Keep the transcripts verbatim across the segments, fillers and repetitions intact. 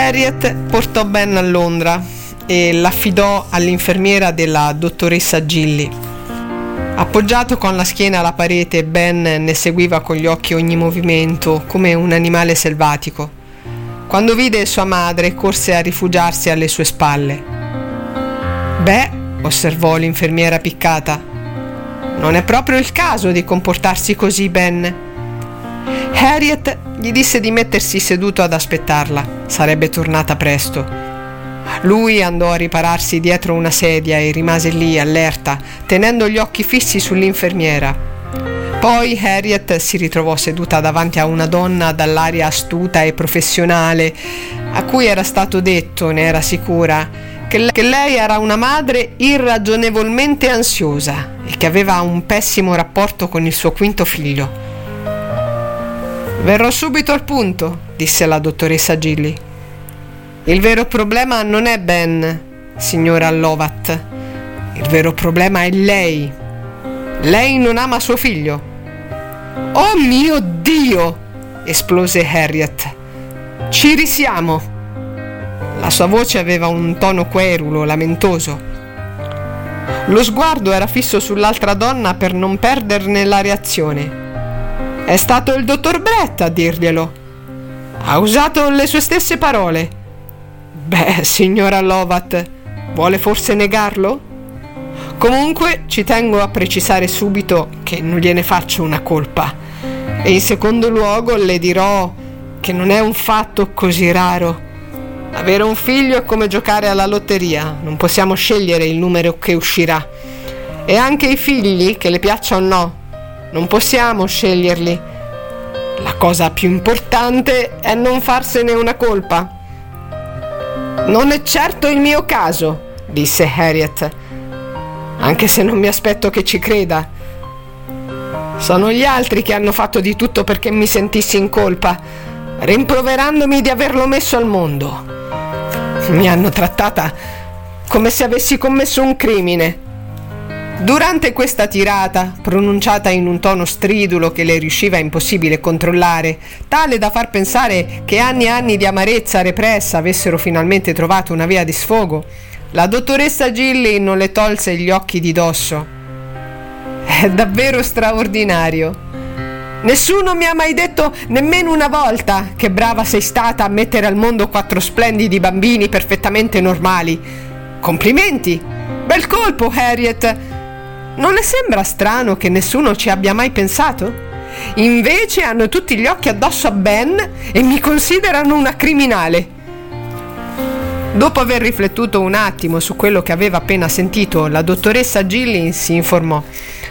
Harriet portò Ben a Londra e l'affidò all'infermiera della dottoressa Gilly. Appoggiato con la schiena alla parete, Ben ne seguiva con gli occhi ogni movimento, come un animale selvatico. Quando vide sua madre, corse a rifugiarsi alle sue spalle. «Beh», osservò l'infermiera piccata, «non è proprio il caso di comportarsi così, Ben». Harriet gli disse di mettersi seduto ad aspettarla, sarebbe tornata presto. Lui andò a ripararsi dietro una sedia e rimase lì, allerta, tenendo gli occhi fissi sull'infermiera. Poi Harriet si ritrovò seduta davanti a una donna dall'aria astuta e professionale, a cui era stato detto, ne era sicura, che lei, che lei era una madre irragionevolmente ansiosa e che aveva un pessimo rapporto con il suo quinto figlio. «Verrò subito al punto», disse la dottoressa Gilly. «Il vero problema non è Ben, signora Lovat. Il vero problema è lei. Lei non ama suo figlio». «Oh mio Dio!» esplose Harriet. «Ci risiamo!» La sua voce aveva un tono querulo, lamentoso. Lo sguardo era fisso sull'altra donna per non perderne la reazione. «È stato il dottor Brett a dirglielo. Ha usato le sue stesse parole». «Beh, signora Lovat, vuole forse negarlo? Comunque ci tengo a precisare subito che non gliene faccio una colpa. E in secondo luogo le dirò che non è un fatto così raro. Avere un figlio è come giocare alla lotteria, non possiamo scegliere il numero che uscirà. E anche i figli, che le piaccia o no, non possiamo sceglierli. La cosa più importante è non farsene una colpa». «Non è certo il mio caso», disse Harriet, «anche se non mi aspetto che ci creda. Sono gli altri che hanno fatto di tutto perché mi sentissi in colpa, rimproverandomi di averlo messo al mondo. Mi hanno trattata come se avessi commesso un crimine». Durante questa tirata, pronunciata in un tono stridulo che le riusciva impossibile controllare, tale da far pensare che anni e anni di amarezza repressa avessero finalmente trovato una via di sfogo, la dottoressa Gilly non le tolse gli occhi di dosso. «È davvero straordinario. Nessuno mi ha mai detto nemmeno una volta che brava sei stata a mettere al mondo quattro splendidi bambini perfettamente normali. Complimenti! Bel colpo, Harriet! Non le sembra strano che nessuno ci abbia mai pensato? Invece hanno tutti gli occhi addosso a Ben e mi considerano una criminale». Dopo aver riflettuto un attimo su quello che aveva appena sentito, la dottoressa Gilly si informò.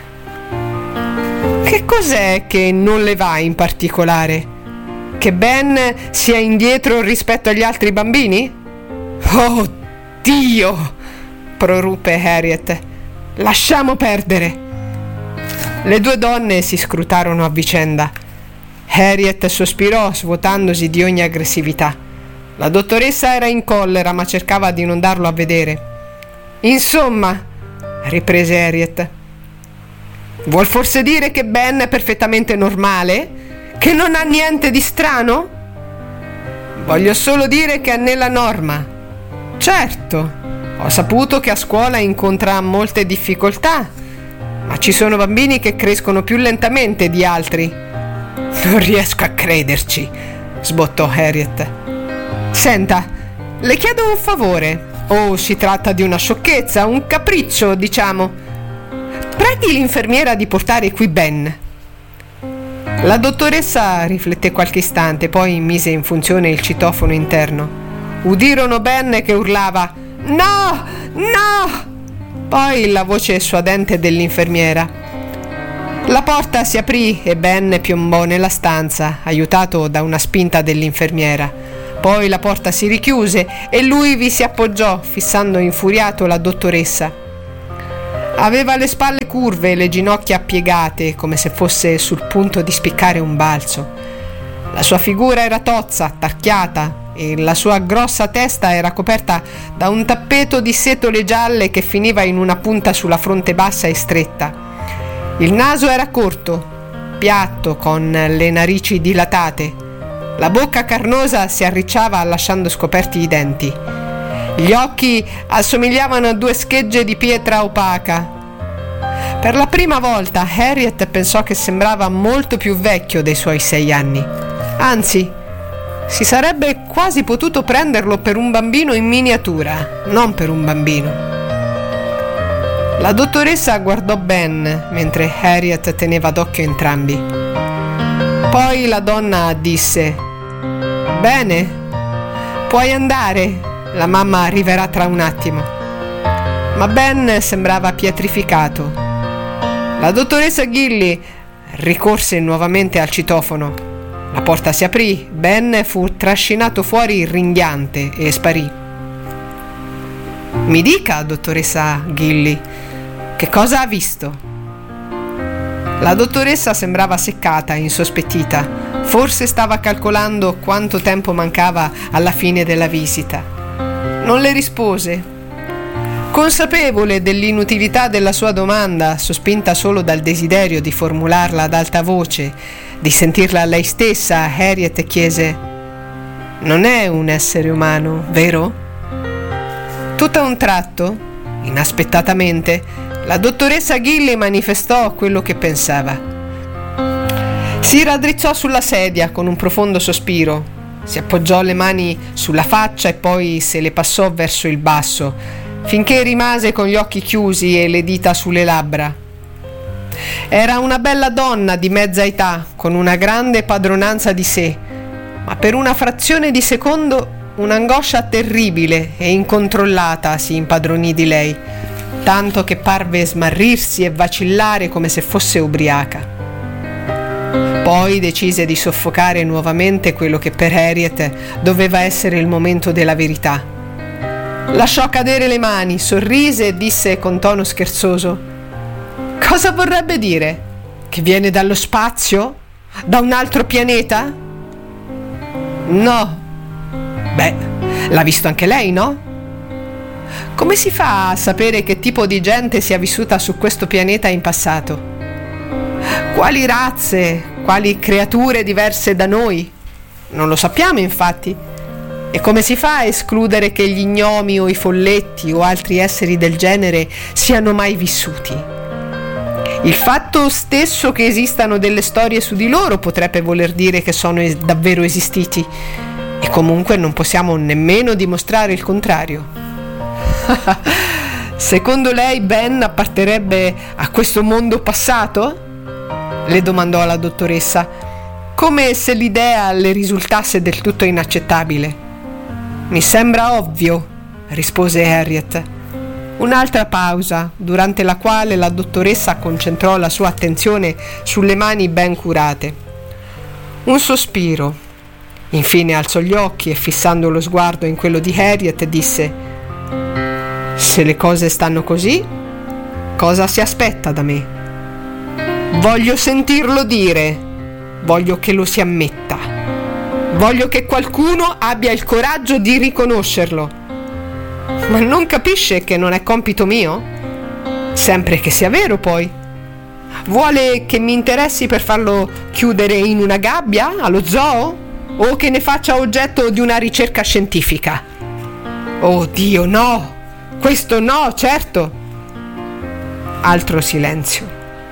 «Che cos'è che non le va in particolare? Che Ben sia indietro rispetto agli altri bambini?» «Oh Dio!» proruppe Harriet. «Lasciamo perdere». Le due donne si scrutarono a vicenda. Harriet sospirò, svuotandosi di ogni aggressività. La dottoressa era in collera, ma cercava di non darlo a vedere. «Insomma», riprese Harriet, «vuol forse dire che Ben è perfettamente normale? Che non ha niente di strano?» «Voglio solo dire che è nella norma. Certo, ho saputo che a scuola incontra molte difficoltà, ma ci sono bambini che crescono più lentamente di altri». «Non riesco a crederci», sbottò Harriet. «Senta, le chiedo un favore. O si tratta di una sciocchezza, un capriccio, diciamo. Preghi l'infermiera di portare qui Ben». La dottoressa rifletté qualche istante, poi mise in funzione il citofono interno. Udirono Ben che urlava «No! No!». Poi la voce suadente dell'infermiera. La porta si aprì e Ben piombò nella stanza, aiutato da una spinta dell'infermiera. Poi la porta si richiuse e lui vi si appoggiò, fissando infuriato la dottoressa. Aveva le spalle curve e le ginocchia piegate, come se fosse sul punto di spiccare un balzo. La sua figura era tozza, attacchiata, e la sua grossa testa era coperta da un tappeto di setole gialle che finiva in una punta sulla fronte bassa e stretta. Il naso era corto, piatto, con le narici dilatate. La bocca carnosa si arricciava lasciando scoperti i denti. Gli occhi assomigliavano a due schegge di pietra opaca. Per la prima volta Harriet pensò che sembrava molto più vecchio dei suoi sei anni. Anzi, si sarebbe quasi potuto prenderlo per un bambino in miniatura, non per un bambino. La dottoressa guardò Ben mentre Harriet teneva d'occhio entrambi. Poi la donna disse: «Bene, puoi andare, la mamma arriverà tra un attimo». Ma Ben sembrava pietrificato. La dottoressa Gilly ricorse nuovamente al citofono. La porta si aprì, Ben fu trascinato fuori ringhiante e sparì. «Mi dica, dottoressa Gilly, che cosa ha visto?» La dottoressa sembrava seccata e insospettita. Forse stava calcolando quanto tempo mancava alla fine della visita. Non le rispose. Consapevole dell'inutilità della sua domanda, sospinta solo dal desiderio di formularla ad alta voce, di sentirla lei stessa, Harriet chiese: «Non è un essere umano, vero?» Tutto a un tratto, inaspettatamente, la dottoressa Gilly manifestò quello che pensava. Si raddrizzò sulla sedia con un profondo sospiro, si appoggiò le mani sulla faccia e poi se le passò verso il basso, finché rimase con gli occhi chiusi e le dita sulle labbra. Era una bella donna di mezza età, con una grande padronanza di sé, ma per una frazione di secondo un'angoscia terribile e incontrollata si impadronì di lei, tanto che parve smarrirsi e vacillare come se fosse ubriaca. Poi decise di soffocare nuovamente quello che per Harriet doveva essere il momento della verità. Lasciò cadere le mani, sorrise e disse con tono scherzoso: «Cosa vorrebbe dire? Che viene dallo spazio? Da un altro pianeta?» «No». «Beh, l'ha visto anche lei, no?» «Come si fa a sapere che tipo di gente sia vissuta su questo pianeta in passato? Quali razze, quali creature diverse da noi? Non lo sappiamo, infatti. E come si fa a escludere che gli gnomi o i folletti o altri esseri del genere siano mai vissuti? Il fatto stesso che esistano delle storie su di loro potrebbe voler dire che sono es- davvero esistiti, e comunque non possiamo nemmeno dimostrare il contrario». «Secondo lei Ben apparterrebbe a questo mondo passato?» le domandò la dottoressa, come se l'idea le risultasse del tutto inaccettabile. «Mi sembra ovvio», rispose Harriet. Un'altra pausa, durante la quale la dottoressa concentrò la sua attenzione sulle mani ben curate. Un sospiro. Infine alzò gli occhi e, fissando lo sguardo in quello di Harriet, disse: «Se le cose stanno così, cosa si aspetta da me? Voglio sentirlo dire, voglio che lo si ammetta, voglio che qualcuno abbia il coraggio di riconoscerlo. Ma non capisce che non è compito mio? Sempre che sia vero, poi. Vuole che mi interessi per farlo chiudere in una gabbia allo zoo? O che ne faccia oggetto di una ricerca scientifica? Oh Dio, no! Questo no, certo!» Altro silenzio.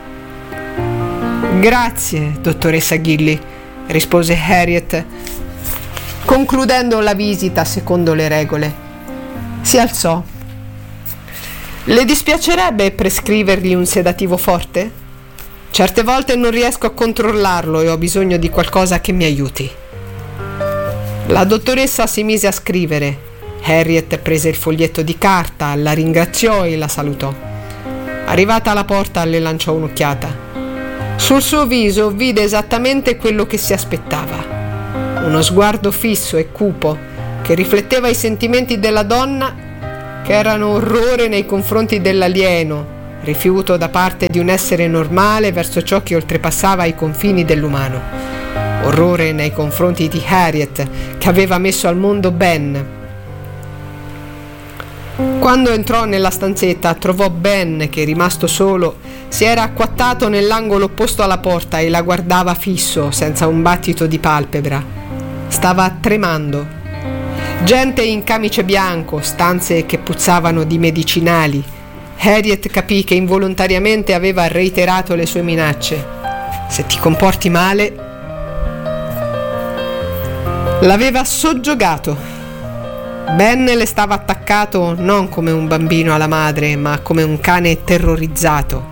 «Grazie, dottoressa Gilly», rispose Harriet, concludendo la visita secondo le regole. Si alzò. «Le dispiacerebbe prescrivergli un sedativo forte? Certe volte non riesco a controllarlo e ho bisogno di qualcosa che mi aiuti». La dottoressa si mise a scrivere. Harriet prese il foglietto di carta, la ringraziò e la salutò. Arrivata alla porta le lanciò un'occhiata. Sul suo viso vide esattamente quello che si aspettava: uno sguardo fisso e cupo che rifletteva i sentimenti della donna, che erano orrore nei confronti dell'alieno, rifiuto da parte di un essere normale verso ciò che oltrepassava i confini dell'umano, orrore nei confronti di Harriet, che aveva messo al mondo Ben. Quando entrò nella stanzetta trovò Ben che, rimasto solo, si era acquattato nell'angolo opposto alla porta e la guardava fisso, senza un battito di palpebra. Stava tremando. Gente in camice bianco, stanze che puzzavano di medicinali. Harriet capì che involontariamente aveva reiterato le sue minacce. Se ti comporti male... L'aveva soggiogato. Ben le stava attaccato non come un bambino alla madre, ma come un cane terrorizzato.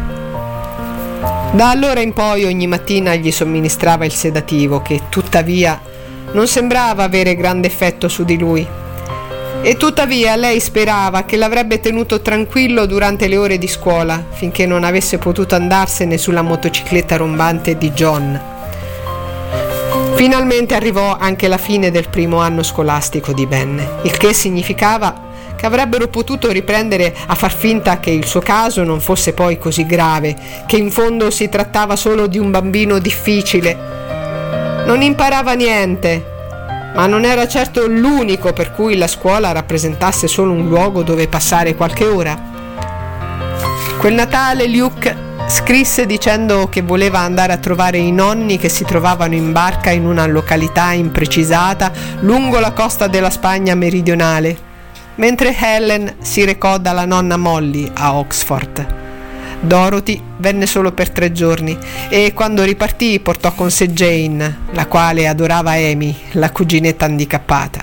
Da allora in poi ogni mattina gli somministrava il sedativo, che tuttavia non sembrava avere grande effetto su di lui. E tuttavia lei sperava che l'avrebbe tenuto tranquillo durante le ore di scuola, finché non avesse potuto andarsene sulla motocicletta rombante di John. Finalmente arrivò anche la fine del primo anno scolastico di Ben, il che significava che avrebbero potuto riprendere a far finta che il suo caso non fosse poi così grave, che in fondo si trattava solo di un bambino difficile. Non imparava niente, ma non era certo l'unico per cui la scuola rappresentasse solo un luogo dove passare qualche ora. Quel Natale Luke scrisse dicendo che voleva andare a trovare i nonni che si trovavano in barca in una località imprecisata lungo la costa della Spagna meridionale, mentre Helen si recò dalla nonna Molly a Oxford. Dorothy venne solo per tre giorni e quando ripartì portò con sé Jane, la quale adorava Amy, la cuginetta handicappata.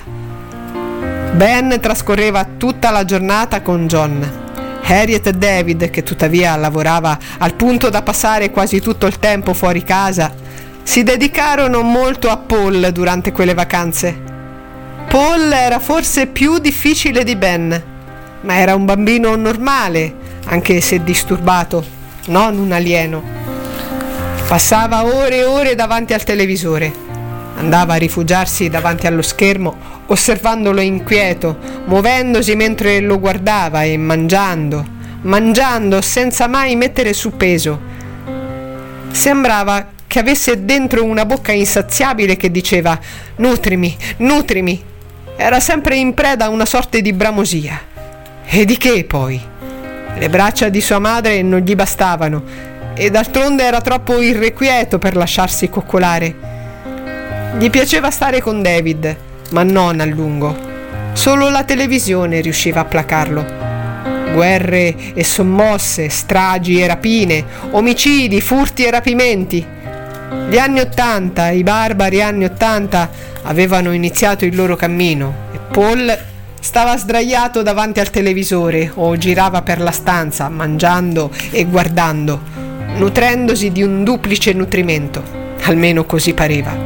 Ben trascorreva tutta la giornata con John. Harriet e David, che tuttavia lavorava al punto da passare quasi tutto il tempo fuori casa, si dedicarono molto a Paul durante quelle vacanze. Paul era forse più difficile di Ben, ma era un bambino normale, anche se disturbato, non un alieno. Passava ore e ore davanti al televisore. Andava a rifugiarsi davanti allo schermo, osservandolo inquieto, muovendosi mentre lo guardava e mangiando, mangiando senza mai mettere su peso. Sembrava che avesse dentro una bocca insaziabile che diceva «Nutrimi, nutrimi». Era sempre in preda a una sorta di bramosia. E di che poi? Le braccia di sua madre non gli bastavano e d'altronde era troppo irrequieto per lasciarsi coccolare. Gli piaceva stare con David, ma non a lungo. Solo la televisione riusciva a placarlo. Guerre e sommosse, stragi e rapine, omicidi, furti e rapimenti. Gli anni Ottanta, i barbari anni Ottanta, avevano iniziato il loro cammino e Paul stava sdraiato davanti al televisore o girava per la stanza, mangiando e guardando, nutrendosi di un duplice nutrimento, almeno così pareva.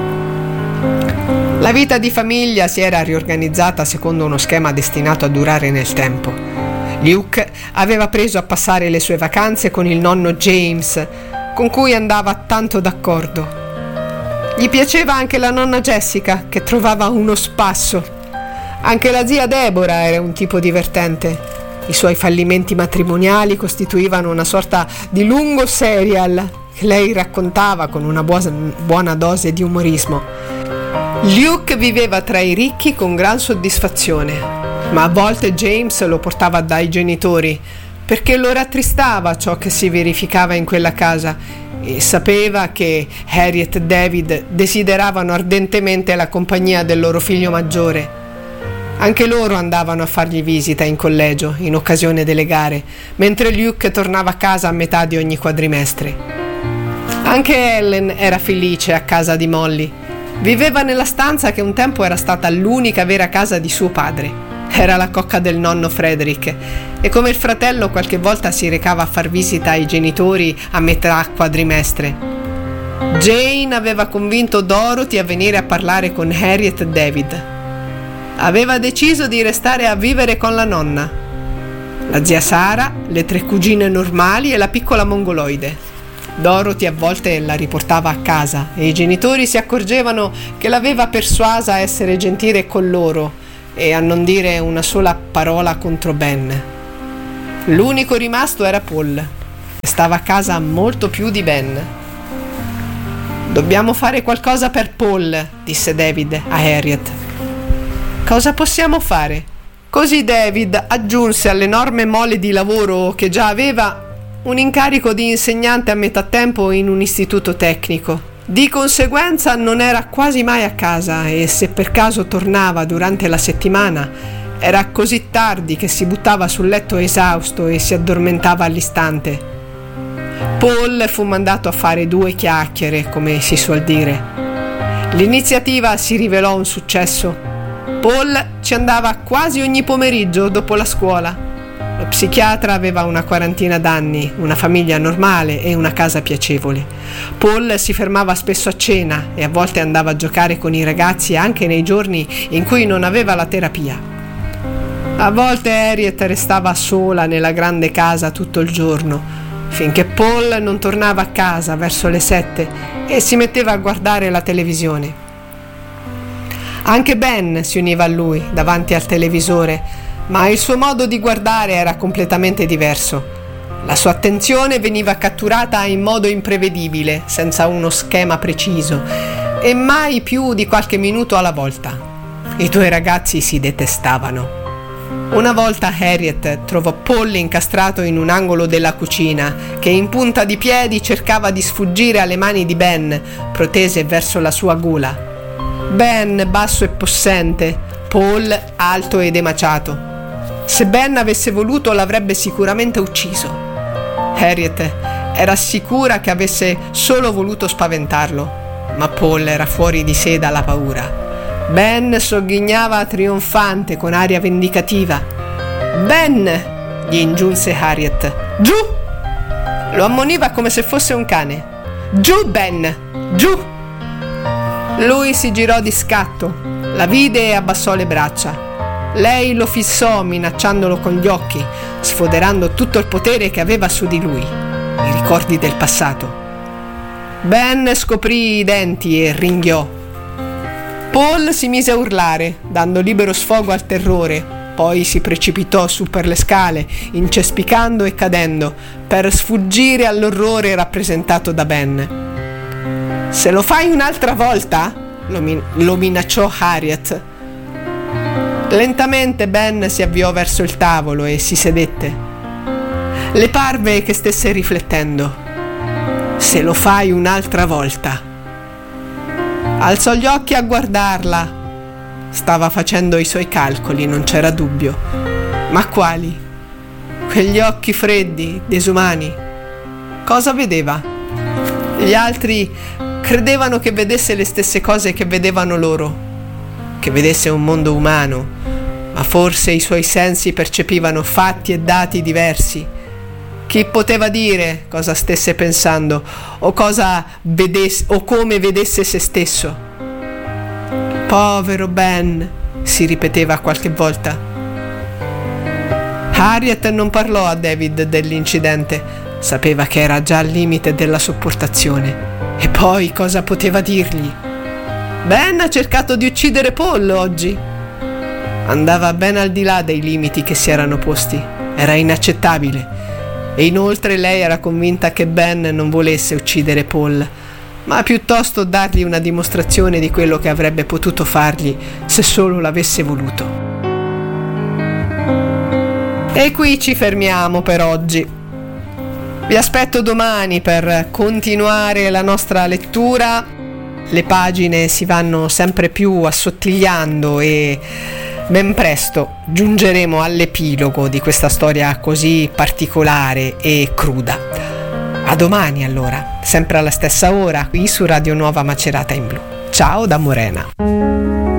La vita di famiglia si era riorganizzata secondo uno schema destinato a durare nel tempo. Luke aveva preso a passare le sue vacanze con il nonno James, con cui andava tanto d'accordo. Gli piaceva anche la nonna Jessica, che trovava uno spasso. Anche la zia Deborah era un tipo divertente. I suoi fallimenti matrimoniali costituivano una sorta di lungo serial che lei raccontava con una buona dose di umorismo. Luke viveva tra i ricchi con gran soddisfazione, ma a volte James lo portava dai genitori perché lo rattristava ciò che si verificava in quella casa e sapeva che Harriet e David desideravano ardentemente la compagnia del loro figlio maggiore. Anche loro andavano a fargli visita in collegio in occasione delle gare, mentre Luke tornava a casa a metà di ogni quadrimestre. Anche Helen era felice a casa di Molly. Viveva nella stanza che un tempo era stata l'unica vera casa di suo padre. Era la cocca del nonno Frederick e come il fratello qualche volta si recava a far visita ai genitori a metà quadrimestre. Jane aveva convinto Dorothy a venire a parlare con Harriet e David. Aveva deciso di restare a vivere con la nonna, la zia Sara, le tre cugine normali e la piccola mongoloide. Dorothy a volte la riportava a casa e i genitori si accorgevano che l'aveva persuasa a essere gentile con loro e a non dire una sola parola contro Ben. L'unico rimasto era Paul, che stava a casa molto più di Ben. «Dobbiamo fare qualcosa per Paul», disse David a Harriet. «Cosa possiamo fare?» Così David aggiunse all'enorme mole di lavoro che già aveva un incarico di insegnante a metà tempo in un istituto tecnico. Di conseguenza non era quasi mai a casa e se per caso tornava durante la settimana era così tardi che si buttava sul letto esausto e si addormentava all'istante. Paul fu mandato a fare due chiacchiere, come si suol dire. L'iniziativa si rivelò un successo. Paul ci andava quasi ogni pomeriggio dopo la scuola. Lo psichiatra aveva una quarantina d'anni, una famiglia normale e una casa piacevole. Paul si fermava spesso a cena e a volte andava a giocare con i ragazzi anche nei giorni in cui non aveva la terapia. A volte Harriet restava sola nella grande casa tutto il giorno, finché Paul non tornava a casa verso le sette e si metteva a guardare la televisione. Anche Ben si univa a lui davanti al televisore, ma il suo modo di guardare era completamente diverso. La sua attenzione veniva catturata in modo imprevedibile, senza uno schema preciso, e mai più di qualche minuto alla volta. I due ragazzi si detestavano. Una volta Harriet trovò Paul incastrato in un angolo della cucina, che in punta di piedi cercava di sfuggire alle mani di Ben, protese verso la sua gola. Ben basso e possente, Paul alto ed emaciato. Se Ben avesse voluto l'avrebbe sicuramente ucciso. Harriet era sicura che avesse solo voluto spaventarlo, ma Paul era fuori di sé dalla paura. Ben sogghignava trionfante con aria vendicativa. Ben! Gli ingiunse Harriet. Giù! Lo ammoniva come se fosse un cane. Giù, Ben! Giù! Lui si girò di scatto, la vide e abbassò le braccia. Lei lo fissò minacciandolo con gli occhi, sfoderando tutto il potere che aveva su di lui, i ricordi del passato. Ben scoprì i denti e ringhiò. Paul si mise a urlare, dando libero sfogo al terrore, poi si precipitò su per le scale, incespicando e cadendo, per sfuggire all'orrore rappresentato da Ben. «Se lo fai un'altra volta», lo, min- lo minacciò Harriet. Lentamente Ben si avviò verso il tavolo e si sedette. Le parve che stesse riflettendo. «Se lo fai un'altra volta». Alzò gli occhi a guardarla. Stava facendo i suoi calcoli, non c'era dubbio. Ma quali? Quegli occhi freddi, disumani. Cosa vedeva? Gli altri credevano che vedesse le stesse cose che vedevano loro, che vedesse un mondo umano, ma forse i suoi sensi percepivano fatti e dati diversi. Chi poteva dire cosa stesse pensando o cosa vedesse o come vedesse se stesso? Povero Ben, si ripeteva qualche volta. Harriet non parlò a David dell'incidente, sapeva che era già al limite della sopportazione. E poi cosa poteva dirgli? Ben ha cercato di uccidere Paul oggi. Andava ben al di là dei limiti che si erano posti. Era inaccettabile. E inoltre lei era convinta che Ben non volesse uccidere Paul, ma piuttosto dargli una dimostrazione di quello che avrebbe potuto fargli se solo l'avesse voluto. E qui ci fermiamo per oggi. Vi aspetto domani per continuare la nostra lettura. Le pagine si vanno sempre più assottigliando e ben presto giungeremo all'epilogo di questa storia così particolare e cruda. A domani allora, sempre alla stessa ora, qui su Radio Nuova Macerata in Blu. Ciao da Morena.